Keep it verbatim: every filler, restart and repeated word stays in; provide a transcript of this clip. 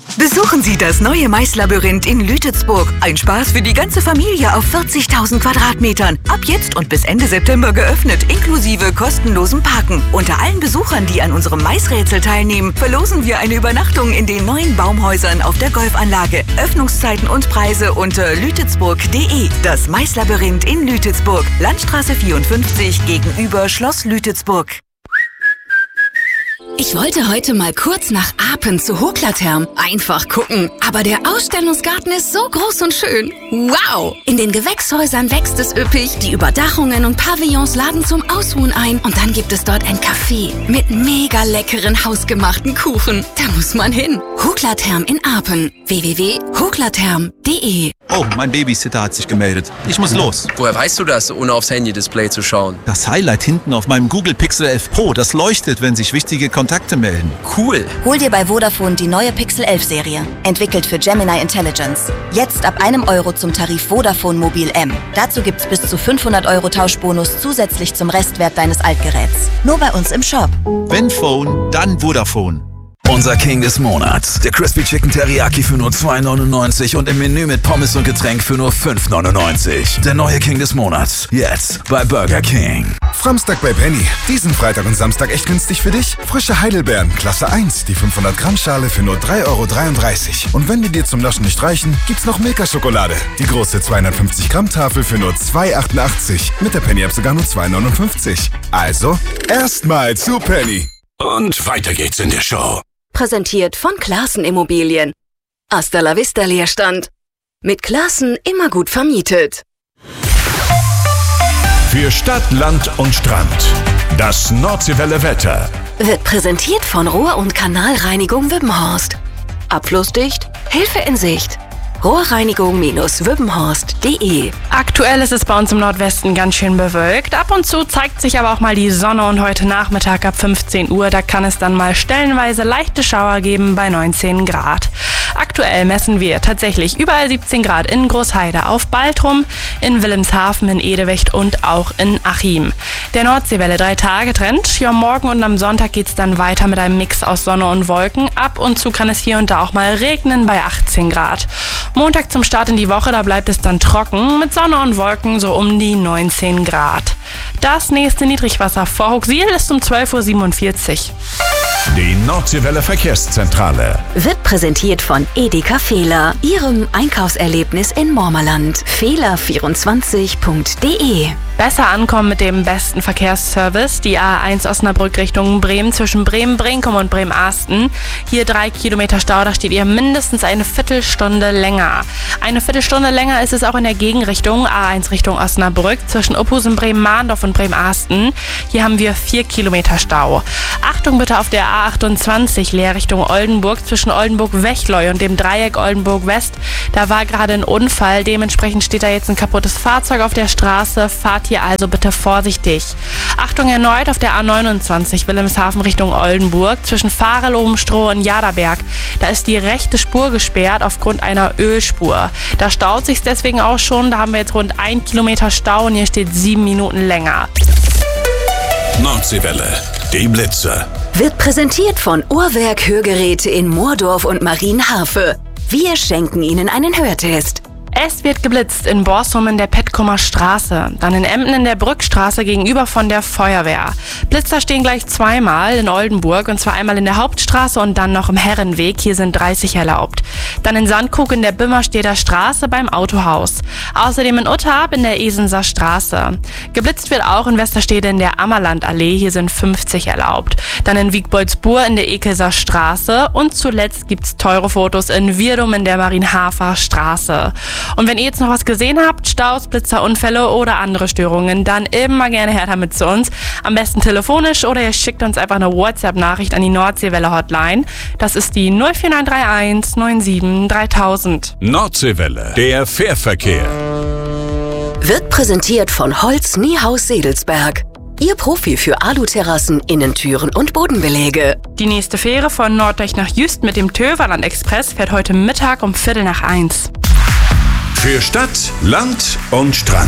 Besuchen Sie das neue Maislabyrinth in Lütetsburg. Ein Spaß für die ganze Familie auf vierzigtausend Quadratmetern. Ab jetzt und bis Ende September geöffnet, inklusive kostenlosem Parken. Unter allen Besuchern, die an unserem Maisrätsel teilnehmen, verlosen wir eine Übernachtung in den neuen Baumhäusern auf der Golfanlage. Öffnungszeiten und Preise unter lütetsburg punkt de. Das Maislabyrinth in Lütetsburg. Landstraße vierundfünfzig gegenüber Schloss Lütetsburg. Ich wollte heute mal kurz nach Apen zu Hoklatherm. Einfach gucken. Aber der Ausstellungsgarten ist so groß und schön. Wow! In den Gewächshäusern wächst es üppig. Die Überdachungen und Pavillons laden zum Ausruhen ein. Und dann gibt es dort ein Café mit mega leckeren hausgemachten Kuchen. Da muss man hin. Hoklatherm in Apen. w w w punkt hoklatherm punkt de. Oh, mein Babysitter hat sich gemeldet. Ich muss los. Woher weißt du das, ohne aufs Handy-Display zu schauen? Das Highlight hinten auf meinem Google Pixel elf Pro, das leuchtet, wenn sich wichtige Kontakte melden. Cool. Hol dir bei Vodafone die neue Pixel elf Serie. Entwickelt für Gemini Intelligence. Jetzt ab einem Euro zum Tarif Vodafone Mobil M. Dazu gibt's bis zu fünfhundert Euro Tauschbonus zusätzlich zum Restwert deines Altgeräts. Nur bei uns im Shop. Wenn Phone, dann Vodafone. Unser King des Monats. Der Crispy Chicken Teriyaki für nur zwei neunundneunzig und im Menü mit Pommes und Getränk für nur fünf neunundneunzig. Der neue King des Monats. Jetzt bei Burger King. Framstag bei Penny. Diesen Freitag und Samstag echt günstig für dich? Frische Heidelbeeren, Klasse eins, die fünfhundert Gramm Schale für nur drei Euro dreiunddreißig. Und wenn die dir zum Naschen nicht reichen, gibt's noch Milka-Schokolade. Die große zweihundertfünfzig Gramm Tafel für nur zwei achtundachtzig. Mit der Penny-App sogar nur zwei neunundfünfzig. Also, erstmal zu Penny. Und weiter geht's in der Show. Präsentiert von Classen Immobilien. Hasta la vista Leerstand. Mit Classen immer gut vermietet. Für Stadt, Land und Strand. Das Nordseewelle Wetter. Wird präsentiert von Rohr- und Kanalreinigung Wippenhorst. Abflussdicht, Hilfe in Sicht. rohrreinigung Bindestrich wippenhorst punkt de. Aktuell ist es bei uns im Nordwesten ganz schön bewölkt. Ab und zu zeigt sich aber auch mal die Sonne und heute Nachmittag ab fünfzehn Uhr, da kann es dann mal stellenweise leichte Schauer geben bei neunzehn Grad. Aktuell messen wir tatsächlich überall siebzehn Grad in Großheide, auf Baltrum, in Wilhelmshaven, in Edewecht und auch in Achim. Der Nordseewelle drei Tage Trend. Ja, morgen und am Sonntag geht's dann weiter mit einem Mix aus Sonne und Wolken. Ab und zu kann es hier und da auch mal regnen bei achtzehn Grad. Montag zum Start in die Woche, da bleibt es dann trocken mit Sonne und Wolken so um die neunzehn Grad. Das nächste Niedrigwasser vor Hooxil ist um zwölf Uhr siebenundvierzig. Die Nordseewelle Verkehrszentrale. Wird präsentiert von Edeka Fehler, Ihrem Einkaufserlebnis in Mormerland. fehler vierundzwanzig punkt de. Besser ankommen mit dem besten Verkehrsservice. Die A eins Osnabrück Richtung Bremen zwischen Bremen-Brinkum und Bremen-Ahsten. Hier drei Kilometer Stau, da steht ihr mindestens eine Viertelstunde länger. Eine Viertelstunde länger ist es auch in der Gegenrichtung A eins Richtung Osnabrück zwischen Ophusen, Bremen-Mahndorf und Bremen-Ahsten. Hier haben wir vier Kilometer Stau. Achtung bitte auf der A achtundzwanzig leer Richtung Oldenburg zwischen Oldenburg-Wechleu und dem Dreieck Oldenburg-West. Da war gerade ein Unfall, dementsprechend steht da jetzt ein kaputtes Fahrzeug auf der Straße. Fahrt hier also bitte vorsichtig. Achtung erneut auf der A neunundzwanzig Wilhelmshaven Richtung Oldenburg zwischen Fahrel, Obenstroh und Jaderberg. Da ist die rechte Spur gesperrt aufgrund einer Ölspur. Da staut sich deswegen auch schon. Da haben wir jetzt rund ein Kilometer Stau und hier steht sieben Minuten länger. Nordseewelle, die Blitze. Wird präsentiert von Uhrwerk Hörgeräte in Moordorf und Marienharfe. Wir schenken Ihnen einen Hörtest. Es wird geblitzt in Borsum in der Petkumer Straße, dann in Emden in der Brückstraße gegenüber von der Feuerwehr. Blitzer stehen gleich zweimal in Oldenburg, und zwar einmal in der Hauptstraße und dann noch im Herrenweg. Hier sind dreißig erlaubt. Dann in Sandkrug in der Bimmerstedter Straße beim Autohaus. Außerdem in Uttarp in der Esenser Straße. Geblitzt wird auch in Westerstede in der Ammerlandallee. Hier sind fünfzig erlaubt. Dann in Wiegboldsburg in der Ekelser Straße. Und zuletzt gibt's teure Fotos in Virdum in der Marienhafer Straße. Und wenn ihr jetzt noch was gesehen habt, Staus, Blitzer, Unfälle oder andere Störungen, dann immer gerne her damit zu uns. Am besten telefonisch oder ihr schickt uns einfach eine WhatsApp-Nachricht an die Nordseewelle-Hotline. Das ist die null vier neun drei eins neun sieben dreitausend. Nordseewelle, der Fährverkehr. Wird präsentiert von Holz Niehaus Sedelsberg. Ihr Profi für Aluterrassen, Innentüren und Bodenbeläge. Die nächste Fähre von Norddeich nach Jüst mit dem Töverland Express fährt heute Mittag um Viertel nach eins. Für Stadt, Land und Strand.